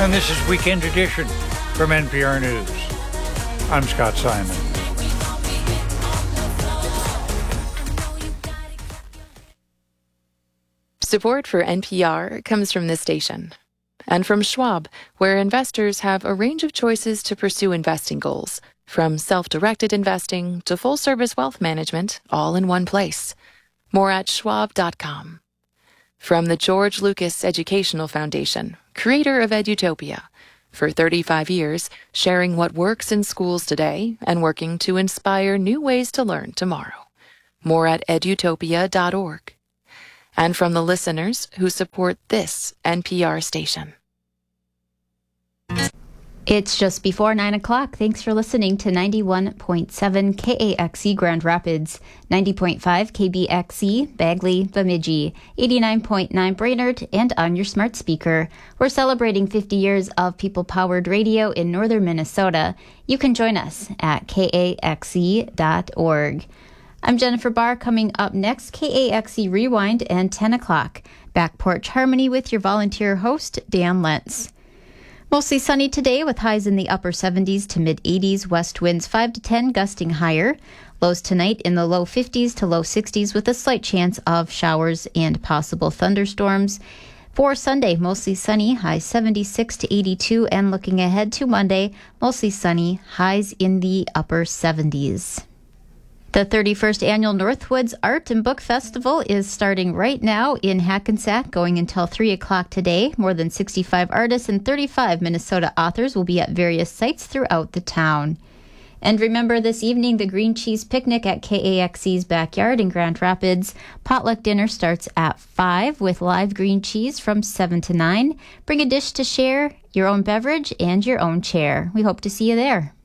And this is Weekend Edition from NPR News. I'm Scott Simon. Support for NPR comes from this station and from Schwab, where investors have a range of choices to pursue investing goals, from self-directed investing to full-service wealth management, all in one place. More at schwab.com. From the George Lucas Educational Foundation, creator of Edutopia, for 35 years, sharing what works in schools today and working to inspire new ways to learn tomorrow. More at edutopia.org. And from the listeners who support this NPR station. It's just before 9 o'clock. Thanks for listening to 91.7 KAXE Grand Rapids, 90.5 KBXE Bagley Bemidji, 89.9 Brainerd, and on your smart speaker. We're celebrating 50 years of people-powered radio in northern Minnesota. You can join us at kaxe.org. I'm Jennifer Barr. Coming up next, KAXE Rewind and 10 o'clock. Back Porch Harmony with your volunteer host, Dan Lentz. Mostly sunny today with highs in the upper 70s to mid-80s, west winds 5 to 10, gusting higher. Lows tonight in the low 50s to low 60s with a slight chance of showers and possible thunderstorms. For Sunday, mostly sunny, highs 76 to 82, and looking ahead to Monday, mostly sunny, highs in the upper 70s. The 31st Annual Northwoods Art and Book Festival is starting right now in Hackensack, going until 3 o'clock today. More than 65 artists and 35 Minnesota authors will be at various sites throughout the town. And remember, this evening, the Green Cheese Picnic at KAXE's backyard in Grand Rapids. Potluck dinner starts at 5 with live green cheese from 7 to 9. Bring a dish to share, your own beverage, and your own chair. We hope to see you there.